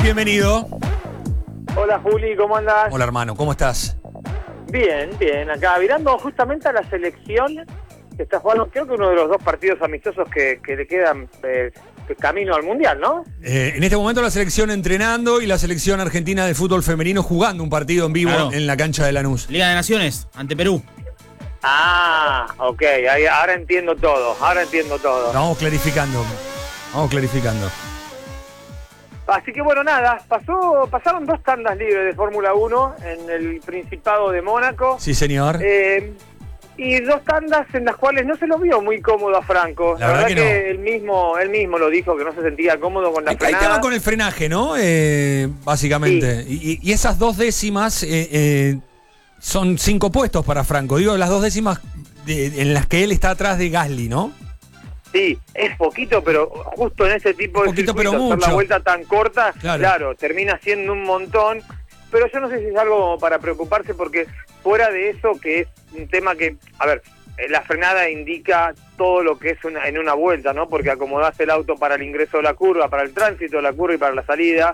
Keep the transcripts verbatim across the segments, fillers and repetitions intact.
bienvenido. Hola Juli, ¿cómo andás? Hola hermano, ¿cómo estás? Bien, bien, acá mirando justamente a la selección que está jugando, creo que uno de los dos partidos amistosos que, que le quedan eh, camino al Mundial, ¿no? Eh, en este momento la selección entrenando y la selección argentina de fútbol femenino jugando un partido en vivo Claro. en la cancha de Lanús. Liga de Naciones, ante Perú. Ah, ok, ahí, ahora entiendo todo, ahora entiendo todo. Vamos clarificando, vamos clarificando. Así que bueno, nada, pasó, pasaron dos tandas libres de Fórmula uno en el Principado de Mónaco. Sí, señor. Eh, y dos tandas en las cuales no se lo vio muy cómodo a Franco. La La, verdad verdad, que que, no. él mismo él mismo lo dijo, que no se sentía cómodo con la Hay, hay frenada. tema con el frenaje, ¿no? Eh, básicamente. Y, y esas dos décimas eh, eh, son cinco puestos para Franco. Digo, las dos décimas de- en las que él está atrás de Gasly, ¿no? Sí, es poquito, pero justo en ese tipo de Poquito, pero circuitos, hacer mucho. la vuelta tan corta, Claro. claro. termina siendo un montón. Pero yo no sé si es algo para preocuparse, porque fuera de eso, que es un tema que, a ver, eh, la frenada indica todo lo que es una, en una vuelta, ¿no? Porque acomodás el auto para el ingreso de la curva, para el tránsito de la curva y para la salida.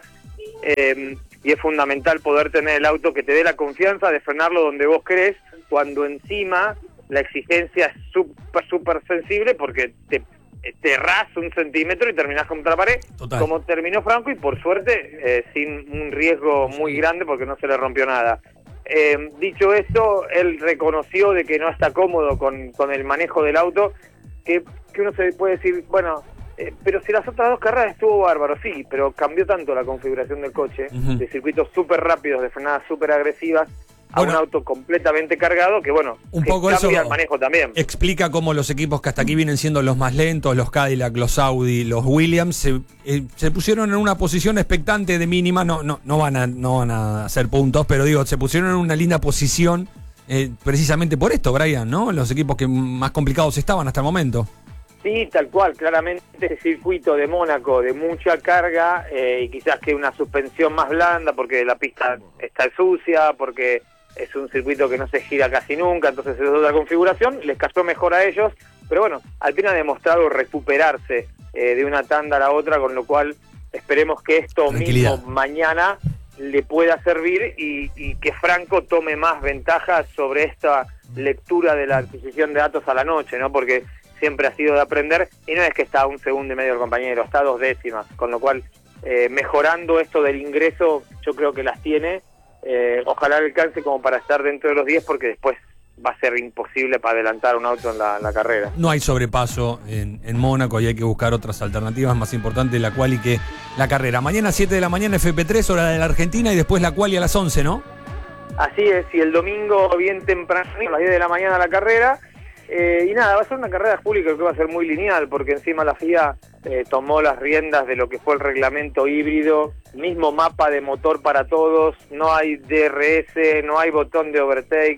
Eh, y es fundamental poder tener el auto que te dé la confianza de frenarlo donde vos querés, cuando encima la exigencia es súper, súper sensible, porque te, te ras un centímetro y terminás contra la pared, Total. como terminó Franco, y por suerte eh, sin un riesgo muy grande porque no se le rompió nada. Eh, dicho esto, él reconoció de que no está cómodo con, con el manejo del auto, que, que uno se puede decir, bueno, eh, pero si las otras dos carreras estuvo bárbaro, sí, pero cambió tanto la configuración del coche, Ujú. de circuitos súper rápidos, de frenadas súper agresivas, a Bueno, un auto completamente cargado, que bueno, un que poco cambia eso el manejo también. explica cómo los equipos que hasta aquí vienen siendo los más lentos, los Cadillac, los Audi, los Williams, se, eh, se pusieron en una posición expectante de mínima. No, no, no van a, no van a hacer puntos, pero digo, se pusieron en una linda posición eh, precisamente por esto, Brian, ¿no? Los equipos que más complicados estaban hasta el momento. Sí, tal cual, claramente ese circuito de Mónaco de mucha carga eh, y quizás que una suspensión más blanda porque la pista está sucia, porque es un circuito que no se gira casi nunca, entonces es otra configuración, les cayó mejor a ellos, pero bueno, Alpine ha demostrado recuperarse eh, de una tanda a la otra, con lo cual esperemos que esto Tranquilidad. mismo mañana le pueda servir y, y que Franco tome más ventaja sobre esta lectura de la adquisición de datos a la noche, ¿no? Porque siempre ha sido de aprender, y no es que está a un segundo y medio el compañero, está a dos décimas, con lo cual eh, mejorando esto del ingreso, yo creo que las tiene. Eh, ojalá le alcance como para estar dentro de los diez, porque después va a ser imposible para adelantar un auto en la, en la carrera. No hay sobrepaso en, en Mónaco y hay que buscar otras alternativas, más importante la quali que la carrera. Mañana siete de la mañana F P tres, hora de la Argentina, y después la quali a las once, ¿no? Así es, y el domingo bien temprano, a las diez de la mañana la carrera. Eh, y nada, va a ser una carrera pública que va a ser muy lineal, porque encima la F I A eh, tomó las riendas de lo que fue el reglamento híbrido, mismo mapa de motor para todos, no hay D R S, no hay botón de overtake,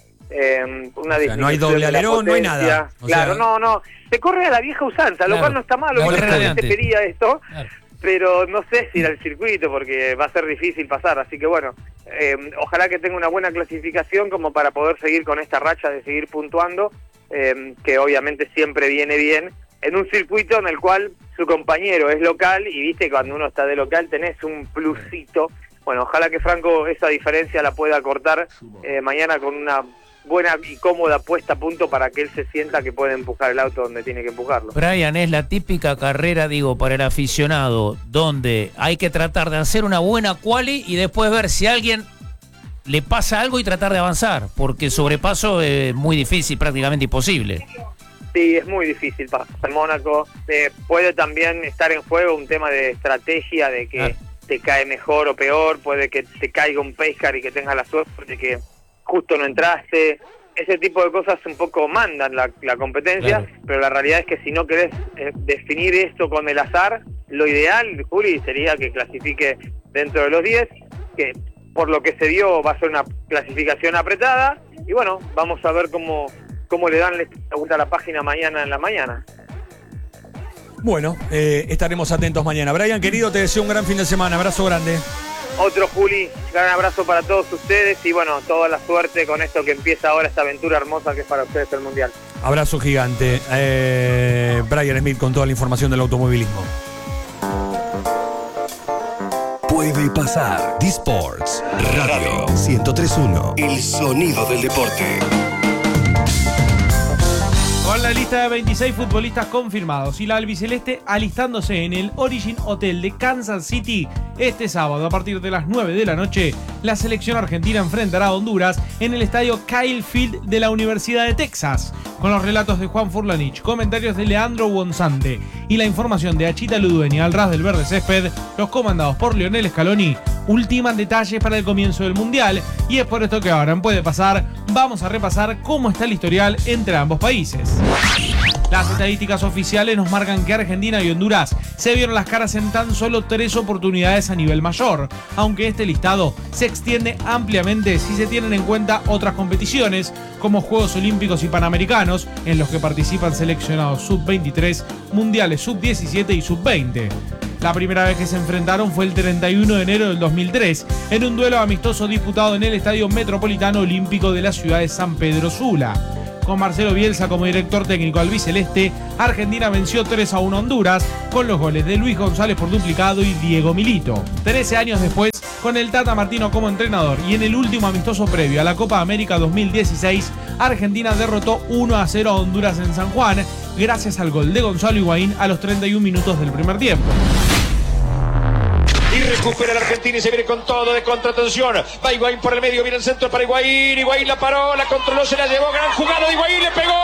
eh, una O sea, no hay disminución doble de la alerón, no hay potencia. nada. O Claro, sea- no, no, se corre a la vieja usanza, lo Claro. cual no está malo, La porque carrera de la gente antes. pedía esto, Claro. pero no sé si era el circuito, porque va a ser difícil pasar, así que bueno, eh, ojalá que tenga una buena clasificación como para poder seguir con esta racha de seguir puntuando, eh, que obviamente siempre viene bien, en un circuito en el cual su compañero es local, y viste, cuando uno está de local tenés un plusito. Bueno, ojalá que Franco esa diferencia la pueda cortar eh, mañana con una buena y cómoda puesta a punto, para que él se sienta que puede empujar el auto donde tiene que empujarlo. Brian, es la típica carrera, digo, para el aficionado, donde hay que tratar de hacer una buena quali y después ver si a alguien le pasa algo y tratar de avanzar, porque sobrepaso es muy difícil, prácticamente imposible. Sí, es muy difícil pasar en Mónaco. Eh, puede también estar en juego un tema de estrategia, de que Ah. te cae mejor o peor, puede que te caiga un pacecar y que tengas la suerte de que justo no entraste. Ese tipo de cosas un poco mandan la, la competencia, Claro. pero la realidad es que si no querés eh, definir esto con el azar, lo ideal, Juli, sería que clasifique dentro de los diez, que por lo que se vio va a ser una clasificación apretada, y bueno, vamos a ver cómo, cómo le dan la vuelta a la página mañana en la mañana. Bueno, eh, estaremos atentos mañana. Brian, querido, te deseo un gran fin de semana. Abrazo grande. Otro, Juli, gran abrazo para todos ustedes, y bueno, toda la suerte con esto que empieza ahora, esta aventura hermosa que es para ustedes el Mundial. Abrazo gigante. Eh, Brian Smith con toda la información del automovilismo. Puede pasar. D-Sports Radio ciento tres punto uno. El sonido del deporte. Con la lista de veintiséis futbolistas confirmados y la albiceleste alistándose en el Origin Hotel de Kansas City, este sábado a partir de las nueve de la noche, la selección argentina enfrentará a Honduras en el estadio Kyle Field de la Universidad de Texas. Con los relatos de Juan Furlanich, comentarios de Leandro Bonzante y la información de Achita Ludueña al ras del verde césped, los comandados por Lionel Scaloni ultiman detalles para el comienzo del Mundial, y es por esto que ahora en Puede Pasar vamos a repasar cómo está el historial entre ambos países. Las estadísticas oficiales nos marcan que Argentina y Honduras se vieron las caras en tan solo tres oportunidades a nivel mayor, aunque este listado se extiende ampliamente si se tienen en cuenta otras competiciones, como Juegos Olímpicos y Panamericanos, en los que participan seleccionados sub veintitrés, mundiales sub diecisiete y sub veinte. La primera vez que se enfrentaron fue el treinta y uno de enero del dos mil tres, en un duelo amistoso disputado en el Estadio Metropolitano Olímpico de la ciudad de San Pedro Sula. Con Marcelo Bielsa como director técnico albiceleste, Argentina venció tres a uno a Honduras, con los goles de Luis González por duplicado y Diego Milito. Trece años después, con el Tata Martino como entrenador y en el último amistoso previo a la Copa América dos mil dieciséis, Argentina derrotó uno a cero a Honduras en San Juan, gracias al gol de Gonzalo Higuaín a los treinta y un minutos del primer tiempo. Y recupera la Argentina y se viene con todo de contratención. Va Higuaín por el medio, viene el centro para Higuaín. Higuaín la paró, la controló, se la llevó. Gran jugada de Higuaín, le pegó.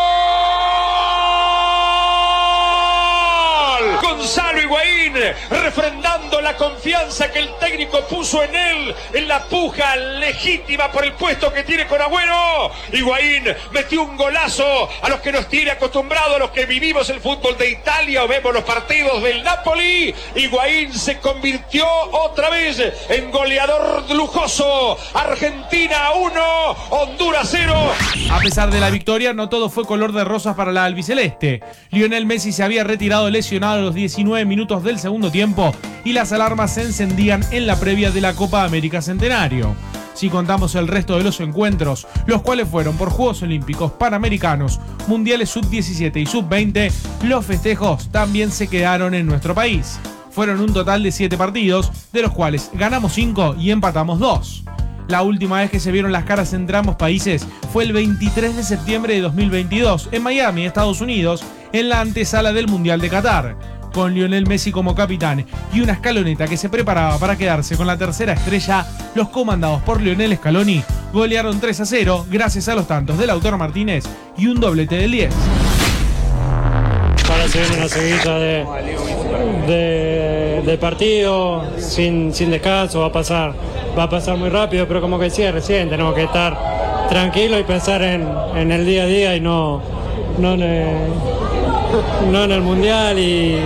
Gonzalo Higuaín, refrendando la confianza que el técnico puso en él, en la puja legítima por el puesto que tiene con Agüero. Higuaín metió un golazo a los que nos tiene acostumbrados, a los que vivimos el fútbol de Italia o vemos los partidos del Napoli. Higuaín se convirtió otra vez en goleador lujoso. Argentina uno, Honduras cero. A pesar de la victoria, no todo fue color de rosas para la albiceleste. Lionel Messi se había retirado lesionado a los diecinueve minutos del segundo tiempo y las alarmas se encendían en la previa de la Copa América Centenario. Si contamos el resto de los encuentros, los cuales fueron por Juegos Olímpicos, Panamericanos, Mundiales sub diecisiete y sub veinte, los festejos también se quedaron en nuestro país. Fueron un total de siete partidos, de los cuales ganamos cinco y empatamos dos. La última vez que se vieron las caras entre ambos países fue el veintitrés de septiembre de dos mil veintidós en Miami, Estados Unidos, en la antesala del Mundial de Qatar. Con Lionel Messi como capitán y una escaloneta que se preparaba para quedarse con la tercera estrella, los comandados por Lionel Scaloni golearon tres a cero gracias a los tantos de Lautaro Martínez y un doblete del diez. Ahora se viene una seguidilla de, de, de partido sin, sin descanso, va a pasar va a pasar muy rápido, pero como que decía recién, tenemos que estar tranquilos y pensar en, en el día a día y no, no, en el, no en el Mundial, y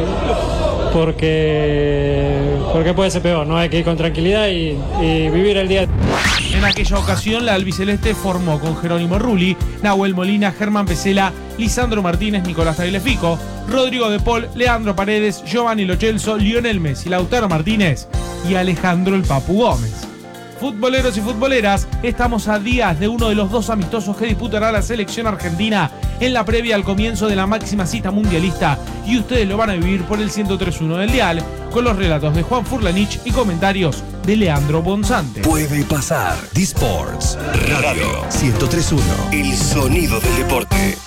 porque, porque puede ser peor, ¿no? Hay que ir con tranquilidad y, y vivir el día. En aquella ocasión, la albiceleste formó con Jerónimo Rulli, Nahuel Molina, Germán Pesela, Lisandro Martínez, Nicolás Tagliafico, Rodrigo de Paul, Leandro Paredes, Giovanni Lo Celso, Lionel Messi, Lautaro Martínez y Alejandro el Papu Gómez. Futboleros y futboleras, estamos a días de uno de los dos amistosos que disputará la selección argentina en la previa al comienzo de la máxima cita mundialista, y ustedes lo van a vivir por el ciento tres punto uno del dial, con los relatos de Juan Furlanich y comentarios de Leandro Bonzante. Puede pasar. D-Sports Radio ciento tres punto uno. El sonido del deporte.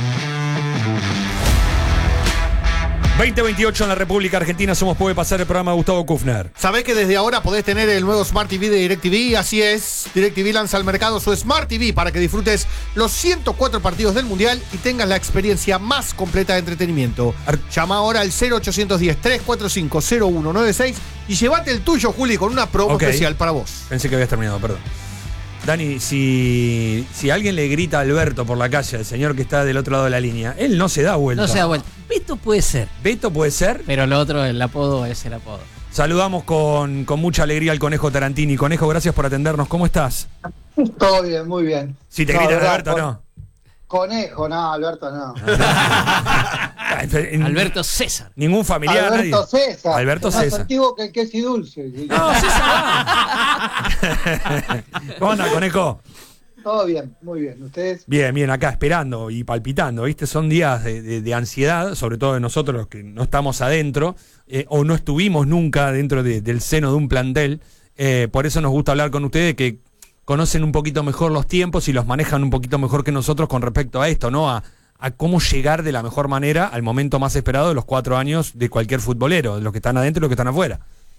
veinte veintiocho en la República Argentina, somos Puede Pasar, el programa de Gustavo Kufner. ¿Sabés que desde ahora podés tener el nuevo Smart T V de DirecTV? Así es, DirecTV lanza al mercado su Smart T V para que disfrutes los ciento cuatro partidos del Mundial y tengas la experiencia más completa de entretenimiento. Llama ahora al cero ochocientos diez, trescientos cuarenta y cinco, cero uno noventa y seis y llévate el tuyo, Juli, con una promo Okay. especial para vos. Pensé que habías terminado, perdón. Dani, si, si alguien le grita a Alberto por la calle, el señor que está del otro lado de la línea, él no se da vuelta. No se da vuelta. Beto puede ser. Beto puede ser. Pero lo otro, el apodo es el apodo. Saludamos con, con mucha alegría al Conejo Tarantini. Conejo, gracias por atendernos. ¿Cómo estás? Todo bien, muy bien. Si te no, gritan verdad, Alberto, con, no. Conejo, no, Alberto no. Alberto César. Ningún familiar, Alberto nadie. César. Alberto es más César. antiguo que el queso y dulce. No, César. ¿Cómo anda, Conejo? Todo bien, muy bien. ¿Ustedes? Bien, bien, acá esperando y palpitando, ¿viste? Son días de, de, de ansiedad, sobre todo de nosotros los que no estamos adentro, eh, o no estuvimos nunca dentro de, del seno de un plantel. Eh, por eso nos gusta hablar con ustedes, que conocen un poquito mejor los tiempos y los manejan un poquito mejor que nosotros con respecto a esto, ¿no? A, a cómo llegar de la mejor manera al momento más esperado de los cuatro años de cualquier futbolero, de los que están adentro y los que están afuera.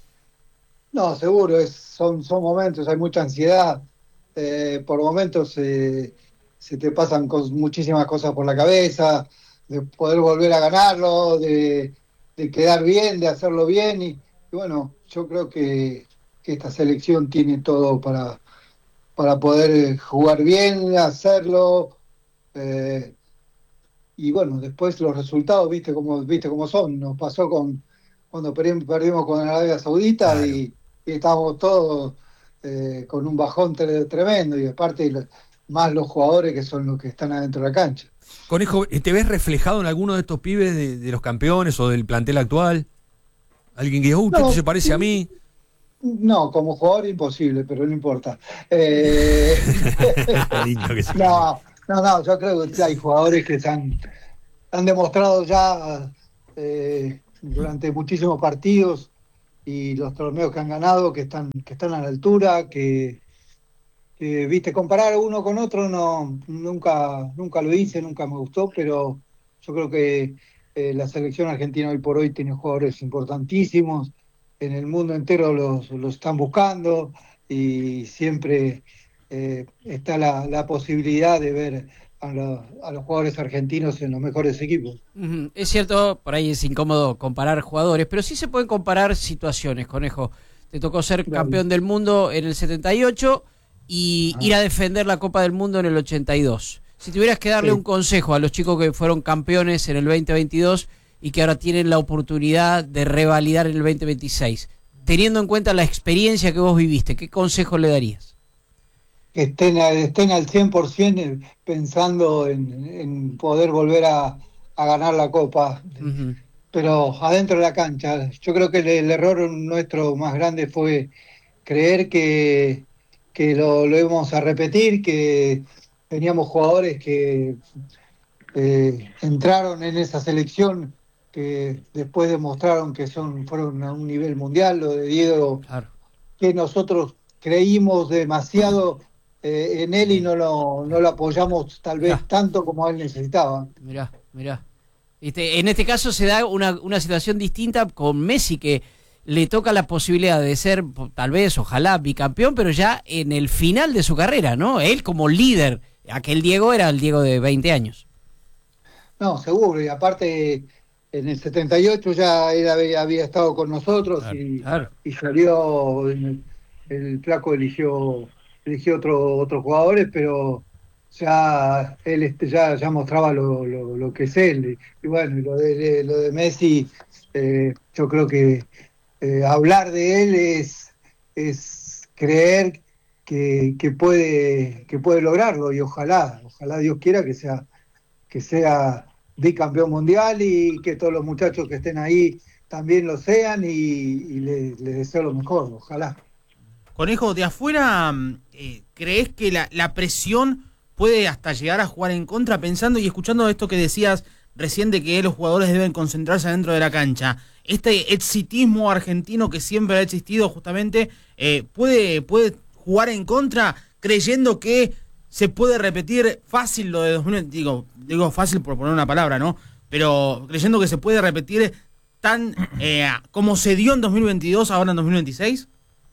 No, seguro, es, son, son momentos, hay mucha ansiedad. Eh, por momentos eh, se te pasan cos, muchísimas cosas por la cabeza, de poder volver a ganarlo, de, de quedar bien, de hacerlo bien. Y, y bueno, yo creo que, que esta selección tiene todo para, para poder jugar bien, hacerlo. Eh, y bueno, después los resultados, viste cómo, viste cómo son. Nos pasó con cuando perdimos con Arabia Saudita. Claro. y, y estábamos todos eh, con un bajón tre- tremendo y aparte más los jugadores que son los que están adentro de la cancha. Conejo, ¿te ves reflejado en alguno de estos pibes de, de los campeones o del plantel actual? ¿Alguien que diga, uh, no, esto se parece a mí? No, como jugador imposible, pero no importa. Eh, no, no, no, yo creo que hay jugadores que se han, han demostrado ya eh, durante muchísimos partidos y los torneos que han ganado que están que están a la altura, que, que viste, comparar uno con otro no nunca nunca lo hice, nunca me gustó, pero yo creo que eh, la selección argentina hoy por hoy tiene jugadores importantísimos, en el mundo entero los, los están buscando y siempre eh, está la, la posibilidad de ver a los, a los jugadores argentinos en los mejores equipos. Uh-huh. Es cierto, por ahí es incómodo comparar jugadores, pero sí se pueden comparar situaciones, Conejo. Te tocó ser claro. campeón del mundo en el setenta y ocho y ah. ir a defender la Copa del Mundo en el ochenta y dos. Si tuvieras que darle sí. un consejo a los chicos que fueron campeones en el veinte veintidós y que ahora tienen la oportunidad de revalidar en el veinte veintiséis, teniendo en cuenta la experiencia que vos viviste, ¿qué consejo le darías? Que estén, estén al cien por ciento pensando en, en poder volver a, a ganar la Copa, uh-huh. pero adentro de la cancha. Yo creo que el, el error nuestro más grande fue creer que, que lo, lo íbamos a repetir, que teníamos jugadores que eh, entraron en esa selección, que después demostraron que son fueron a un nivel mundial, lo de Diego, claro. que nosotros creímos demasiado Eh, en él y no lo, no lo apoyamos tal vez mirá. tanto como él necesitaba. Mirá, mirá. Este, en este caso se da una, una situación distinta con Messi, que le toca la posibilidad de ser, tal vez, ojalá, bicampeón, pero ya en el final de su carrera, ¿no? Él como líder. Aquel Diego era el Diego de veinte años. No, seguro, y aparte en el setenta y ocho ya él había, había estado con nosotros claro, y, claro. y salió, el, el flaco eligió... eligió otro, otros jugadores, pero ya él este, ya, ya mostraba lo, lo, lo que es él. Y, y bueno, y lo de lo de Messi, eh, yo creo que eh, hablar de él es, es creer que, que puede que puede lograrlo, y ojalá, ojalá Dios quiera que sea, que sea bicampeón mundial y que todos los muchachos que estén ahí también lo sean, y, y les le deseo lo mejor, ojalá. Conejo, de afuera, eh, ¿crees que la, la presión puede hasta llegar a jugar en contra? Pensando y escuchando esto que decías recién de que los jugadores deben concentrarse dentro de la cancha, este exitismo argentino que siempre ha existido justamente, eh, ¿puede, puede jugar en contra creyendo que se puede repetir fácil lo de dos mil veinte? Digo, digo fácil por poner una palabra, ¿no? Pero creyendo que se puede repetir tan eh, como se dio en dos mil veintidós, ahora en dos mil veintiséis.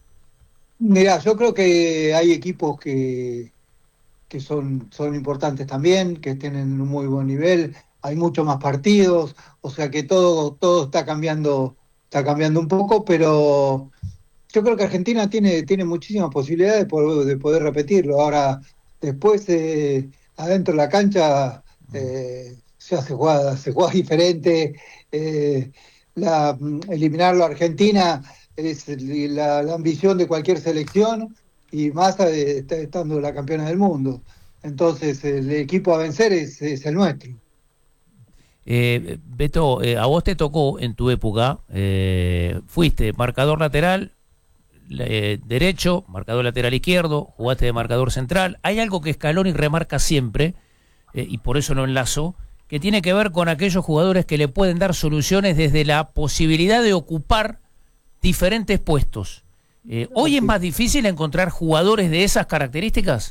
Mirá, yo creo que hay equipos que, que son, son importantes también, que tienen un muy buen nivel, hay muchos más partidos, o sea que todo, todo está cambiando, está cambiando un poco, pero yo creo que Argentina tiene, tiene muchísimas posibilidades de poder, de poder repetirlo. Ahora, después, eh, adentro de la cancha, eh, ya se juega, se juega diferente, eh, la, eliminarlo a Argentina es la, la ambición de cualquier selección, y más eh, estando la campeona del mundo. Entonces el equipo a vencer es, es el nuestro. Eh, Beto, eh, a vos te tocó en tu época, eh, fuiste marcador lateral, eh, derecho, marcador lateral izquierdo, jugaste de marcador central. Hay algo que Scaloni remarca siempre, eh, y por eso lo enlazo, que tiene que ver con aquellos jugadores que le pueden dar soluciones desde la posibilidad de ocupar diferentes puestos. Eh, ¿Hoy es más difícil encontrar jugadores de esas características?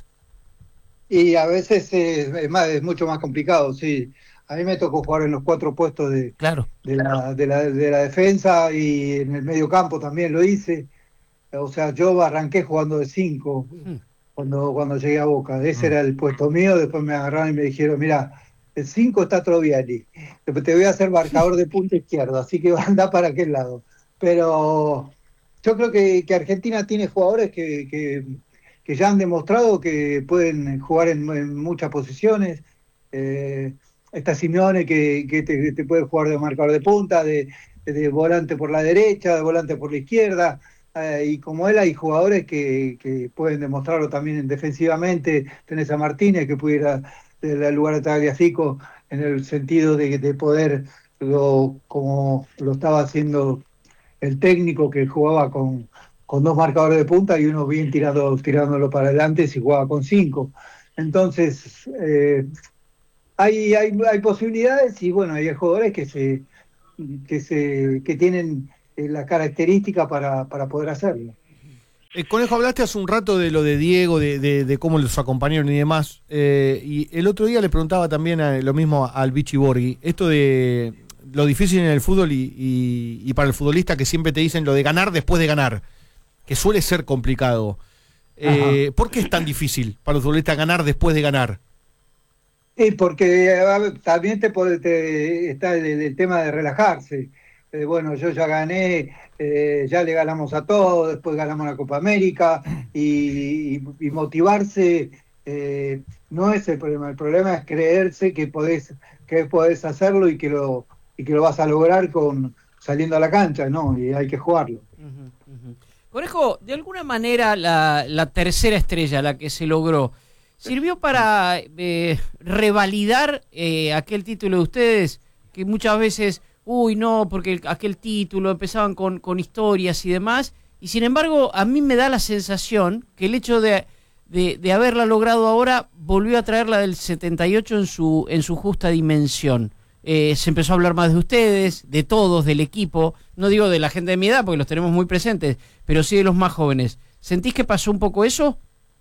Y a veces es, es, más, es mucho más complicado, sí. A mí me tocó jugar en los cuatro puestos de, claro. de, la, de, la, de la defensa y en el medio campo también lo hice. O sea, yo arranqué jugando de cinco mm. cuando, cuando llegué a Boca. Ese mm. era el puesto mío. Después me agarraron y me dijeron, mira, el cinco está Troviani. Te voy a hacer marcador de punta izquierdo, así que va a andar para aquel lado. Pero yo creo que, que Argentina tiene jugadores que, que, que ya han demostrado que pueden jugar en, en muchas posiciones. Eh, está Simeone que, que te, te puede jugar de marcador de punta, de, de volante por la derecha, de volante por la izquierda. Eh, y como él hay jugadores que, que pueden demostrarlo también defensivamente. Tenés a Martínez que pudiera del lugar de Tagliafico en el sentido de, de poder, lo, como lo estaba haciendo el técnico, que jugaba con, con dos marcadores de punta y uno bien tirado, tirándolo para adelante si jugaba con cinco. Entonces eh, hay, hay hay posibilidades y bueno, hay jugadores que se que se que tienen la característica para, para poder hacerlo. Eh, Conejo, hablaste hace un rato de lo de Diego, de, de, de cómo los acompañaron y demás. Eh, y el otro día le preguntaba también a, lo mismo al Vichy Borghi, esto de lo difícil en el fútbol y, y, y para el futbolista que siempre te dicen lo de ganar después de ganar, que suele ser complicado. Eh, ¿Por qué es tan difícil para el futbolista ganar después de ganar? Sí, porque ver, también te, te está el, el tema de relajarse. Eh, bueno, yo ya gané, eh, ya le ganamos a todos, después ganamos la Copa América y, y, y motivarse eh, no es el problema. El problema es creerse que podés, que podés hacerlo y que lo y que lo vas a lograr con saliendo a la cancha, ¿no? Y hay que jugarlo. Uh-huh, uh-huh. Conejo, de alguna manera la, la tercera estrella, la que se logró, ¿sirvió para eh, revalidar eh, aquel título de ustedes que muchas veces... uy, no, porque el, aquel título, empezaban con, con historias y demás, y sin embargo a mí me da la sensación que el hecho de, de, de haberla logrado ahora volvió a traerla del setenta y ocho en su, en su justa dimensión. Eh, se empezó a hablar más de ustedes, de todos, del equipo, no digo de la gente de mi edad porque los tenemos muy presentes, pero sí de los más jóvenes. ¿Sentís que pasó un poco eso?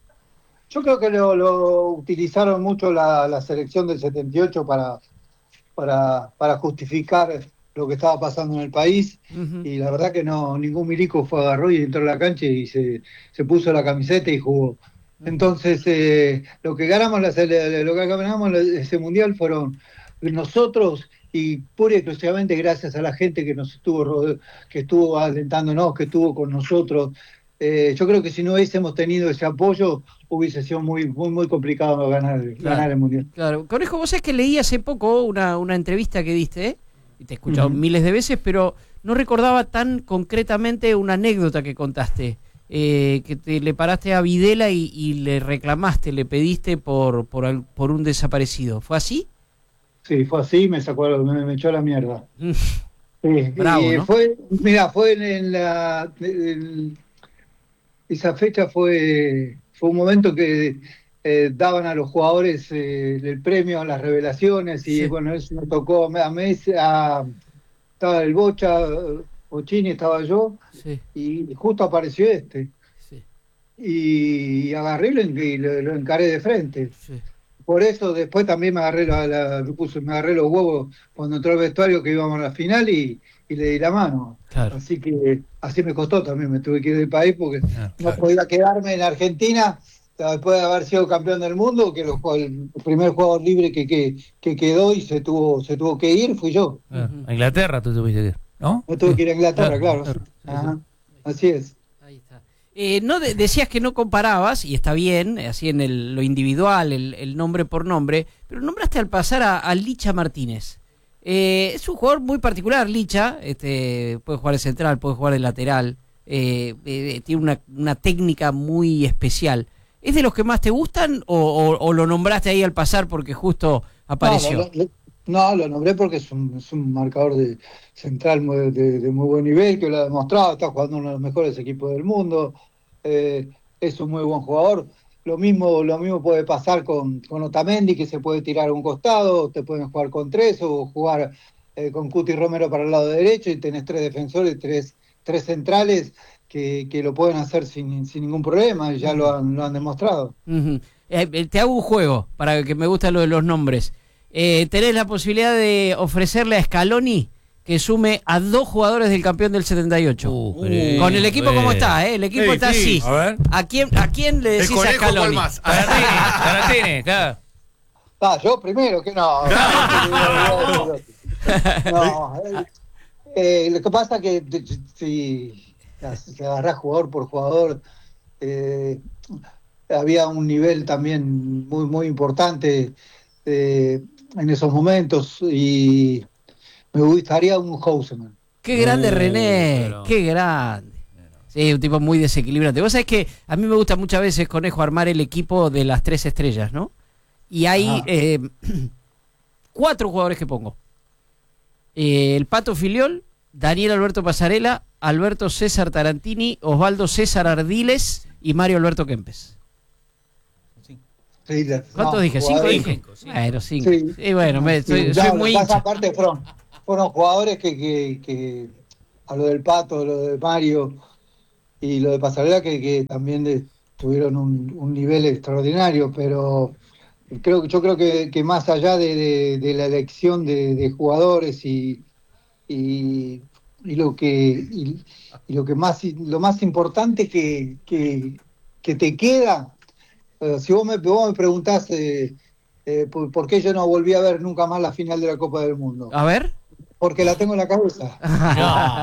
Yo creo que lo, lo utilizaron mucho la, la selección del setenta y ocho para, para, para justificar lo que estaba pasando en el país, uh-huh. y la verdad que no, ningún milico fue agarró y entró a la cancha y se, se puso la camiseta y jugó. Entonces, eh, lo que ganamos, la, lo que ganamos ese mundial fueron nosotros y pura y exclusivamente gracias a la gente que nos estuvo que estuvo alentándonos, que estuvo con nosotros. Eh, yo creo que si no hubiésemos tenido ese apoyo hubiese sido muy muy muy complicado ganar, claro, ganar el mundial. Claro, Conejo, vos sabés que leí hace poco una, una entrevista que diste, ¿eh? Y te he escuchado uh-huh. miles de veces, pero no recordaba tan concretamente una anécdota que contaste, eh, que te, le paraste a Videla y, y le reclamaste, le pediste por, por por un desaparecido. ¿Fue así? Sí, fue así, me sacó, me, me echó la mierda. Sí, bravo, y, ¿no? Fue, mira, fue en, en la en, esa fecha fue fue un momento que eh, daban a los jugadores eh, el premio a las revelaciones y sí. Bueno, eso me tocó a Messi, a, estaba el Bocha, Bochini, estaba yo, sí. Y justo apareció este. Sí. Y, y agarré y lo, y lo, lo encaré de frente. Sí. Por eso después también me agarré la, la, me, puse, me agarré los huevos cuando entró el vestuario que íbamos a la final y, y le di la mano. Claro. Así que así me costó también, me tuve que ir del país porque ah, claro. no podía quedarme en Argentina después de haber sido campeón del mundo, que lo, el primer jugador libre que, que, que quedó y se tuvo se tuvo que ir fui yo. Ah, a Inglaterra tú tuviste que ir, ¿no? Me tuve que ir a Inglaterra, claro. claro. claro. Ajá. Así es. Ahí está. Eh, no de, decías que no comparabas, y está bien, así en el, lo individual, el, el nombre por nombre, pero nombraste al pasar a, a Licha Martínez. Eh, es un jugador muy particular, Licha, este, puede jugar de central, puede jugar de lateral, eh, eh, tiene una, una técnica muy especial. ¿Es de los que más te gustan o, o, o lo nombraste ahí al pasar porque justo apareció? No, lo, No, lo nombré porque es un, es un marcador de central muy, de, de muy buen nivel, que lo ha demostrado, está jugando uno de los mejores equipos del mundo, eh, es un muy buen jugador. Lo mismo, lo mismo puede pasar con, con Otamendi, que se puede tirar a un costado, te pueden jugar con tres, o jugar eh, con Cuti Romero para el lado derecho, y tenés tres defensores, tres, tres centrales que, que lo pueden hacer sin, sin ningún problema, y ya lo han, lo han demostrado. Uh-huh. eh, te hago un juego, para que me gusta lo de los nombres. Eh, tenés la posibilidad de ofrecerle a Scaloni que sume a dos jugadores del campeón del setenta y ocho. Uh, uh, Con el equipo como está, ¿eh? El equipo está así. A ver. ¿A quién, a quién le decís a Scaloni? Tarantini, claro. Ah, yo primero, que no. No, eh, eh, lo que pasa es que si, si agarrás jugador por jugador, eh, había un nivel también muy, muy importante eh, en esos momentos, y me gustaría un Houseman. Qué grande, Uh, René, pero- qué grande. Sí, un tipo muy desequilibrante. Vos sabés que a mí me gusta muchas veces, Conejo, armar el equipo de las tres estrellas, ¿no? Y hay Ah. eh, cuatro jugadores que pongo. Eh, el Pato Filiol, Daniel Alberto Pasarela, Alberto César Tarantini, Osvaldo César Ardiles y Mario Alberto Kempes. Sí, la- ¿Cuántos no, dije? ¿Cinco jugadores- dije? Bueno, cinco. Sí. Y bueno, me, Sí, soy, ya, soy lo muy que pasa, hincha. aparte fueron, fueron jugadores que, que, que a lo del Pato, lo de Mario y lo de Pasarela, que, que también de- tuvieron un, un nivel extraordinario, pero creo que yo creo que, que más allá de, de- de la elección de, de jugadores y, y, y lo que y, y lo que más lo más importante que, que, que te queda, eh, si vos me, vos me preguntás eh, eh, por, por qué yo no volví a ver nunca más la final de la Copa del Mundo, A ver. porque la tengo en la cabeza.